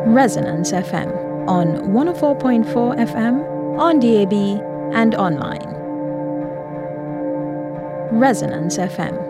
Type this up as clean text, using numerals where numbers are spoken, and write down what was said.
Resonance FM on 104.4 FM, on DAB, and online. Resonance FM.